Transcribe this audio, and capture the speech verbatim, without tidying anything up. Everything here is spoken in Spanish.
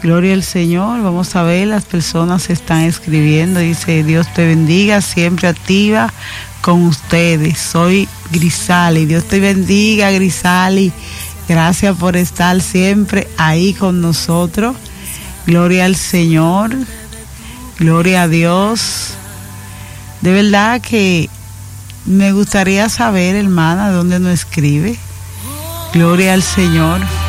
Gloria al Señor. Vamos a ver, las personas están escribiendo. Dice, Dios te bendiga, siempre activa con ustedes. Soy Grisali. Dios te bendiga, Grisali. Gracias por estar siempre ahí con nosotros. Gloria al Señor. Gloria a Dios. De verdad que me gustaría saber, hermana, dónde nos escribe. Gloria al Señor.